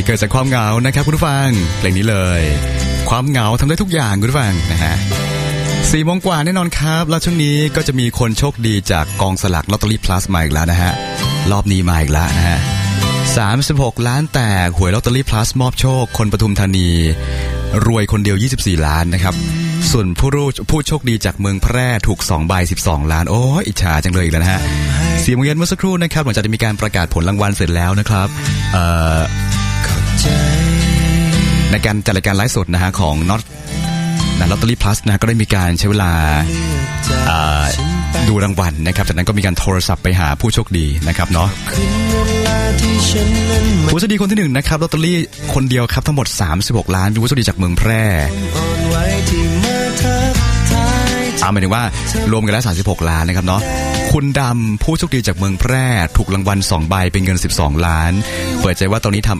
เกิดจากความเหงานะครับคุณผู้ฟังเพลงนี้เลยความเหงาทำได้ทุกอย่างคุณผู้ฟังนะฮะ4 โมงกว่าแน่นอนครับแล้วช่วงนี้ก็จะมีคนโชคดีจากกองสลากลอตเตอรี่ plus มาอีกแล้วนะฮะรอบนี้มาอีกแล้วนะฮะ36 ล้านแตกหวยลอตเตอรี่ plus มอบโชคคนปทุมธานีรวยคนเดียว24 ล้านนะครับส่วนผู้โชคดีจากเมืองแพร่ถูก2 ใบ12 ล้านโอ้ยอิจฉาจังเลยอีกแล้วนะฮะ4 โมงเย็นเมื่อสักครู่นะครับหลังจากได้มีการประกาศผลรางวัลเสร็จแล้วนะครับในการจัดรายการไลฟ์สดนะฮะของน็อตลอตเตอรี่ plus นะก็ได้มีการใช้เวลาดูรางวัลนะครับจากนั้นก็มีการโทรศัพท์ไปหาผู้โชคดีนะครับเนาะผู้โชคดีคนที่1นะครับลอตเตอรี่คนเดียวครับทั้งหมด36 ล้านเป็นผู้โชคดีจากเมืองแพร่หมายถึงว่ารวมกันแล้ว36 ล้านนะครับเนาะคุณดำผู้โชคดีจากเมืองแพร่ถูกรางวัล2 ใบเป็นเงิน12 ล้านเปิดใจว่าตอนนี้ท